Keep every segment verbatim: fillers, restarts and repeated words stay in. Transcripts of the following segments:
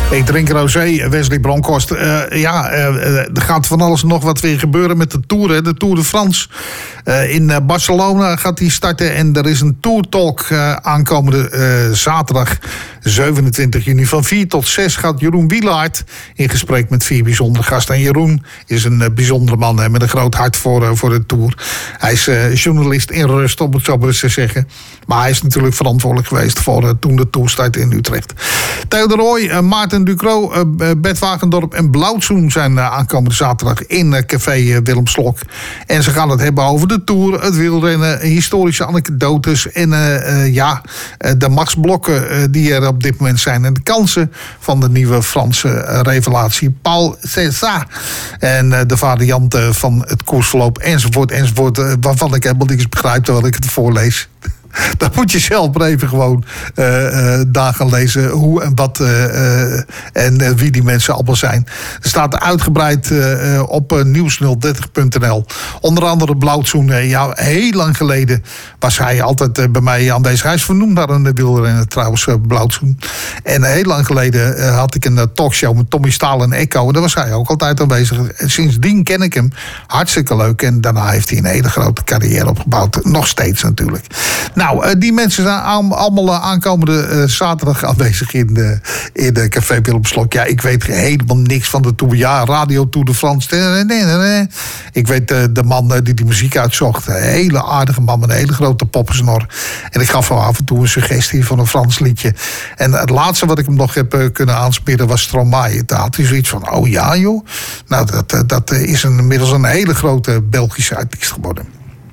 Ik drink rosé, Wesley Bronkhorst. Uh, ja, uh, er gaat van alles nog wat weer gebeuren met de Tour. Hè. De Tour de France. Uh, in uh, Barcelona gaat die starten. En er is een Tour Talk uh, aankomende uh, zaterdag zevenentwintig juni. Van vier tot zes gaat Jeroen Wielaert in gesprek met vier bijzondere gasten. En Jeroen is een uh, bijzondere man hè, met een groot hart voor, uh, voor de Tour. Hij is uh, journalist in rust, om het zo maar eens te zeggen. Maar hij is natuurlijk verantwoordelijk geweest voor uh, toen de Tour startte in Utrecht. Theo de Rooij, uh, Maarten Ducro, uh, Bert Wagendorp en Blauwzoen zijn uh, aankomende zaterdag in uh, café uh, Willem Slok. En ze gaan het hebben over de Tour, het wielrennen, historische anekdotes en uh, uh, ja, uh, de machtsblokken uh, die er op dit moment zijn. En de kansen van de nieuwe Franse uh, revelatie Paul César. En uh, de varianten van het koersverloop enzovoort enzovoort. Uh, waarvan ik helemaal niks begrijp terwijl ik het voorlees. Dan moet je zelf maar even gewoon uh, uh, daar gaan lezen hoe en wat uh, uh, en uh, wie die mensen allemaal zijn. Er staat uitgebreid uh, op uh, nieuws nul dertig punt n l. Onder andere Blauwzoen. Uh, ja, heel lang geleden was hij altijd uh, bij mij aanwezig. Hij is vernoemd naar een wielrenner trouwens, uh, Blauwzoen. En uh, heel lang geleden uh, had ik een uh, talkshow met Tommy Staal en Echo. En daar was hij ook altijd aanwezig. En sindsdien ken ik hem. Hartstikke leuk. En daarna heeft hij een hele grote carrière opgebouwd. Nog steeds natuurlijk. Nou, uh, die mensen zijn allemaal uh, aankomende uh, zaterdag aanwezig in de, in de café Willem Slok. Ja, ik weet helemaal niks van de Tour. Ja, Radio Tour de France. Nee, nee, nee, nee. Ik weet uh, de man uh, die die muziek uitzocht. Een hele aardige man met een hele grote poppensnor. En ik gaf hem af en toe een suggestie van een Frans liedje. En het laatste wat ik hem nog heb uh, kunnen aanspelen was Stromae. Daar had hij zoiets van, oh ja joh. Nou, dat, uh, dat uh, is een, inmiddels een hele grote Belgische artiest geworden.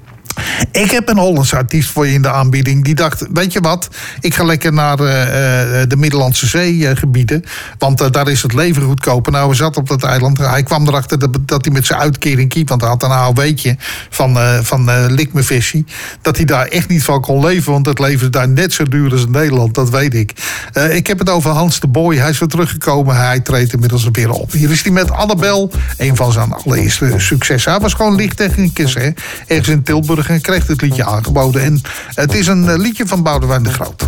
Ik heb een Hollandse artiest voor je in de aanbieding. Die dacht, weet je wat, ik ga lekker naar uh, de Middellandse Zeegebieden. Uh, want uh, daar is het leven goedkoper. Nou, we zaten op dat eiland. Hij kwam erachter dat, dat hij met zijn uitkering kiep. Want hij had een A O W'tje van, uh, van uh, Likmevisie. Dat hij daar echt niet van kon leven. Want het leven is daar net zo duur als in Nederland. Dat weet ik. Uh, ik heb het over Hans de Boy. Hij is weer teruggekomen. Hij treedt inmiddels weer op. Hier is hij met Annabel. Een van zijn allereerste successen. Hij was gewoon lichttechnicus, hè. Ergens in Tilburg. En kreeg het liedje aangeboden. En het is een liedje van Boudewijn de Groot.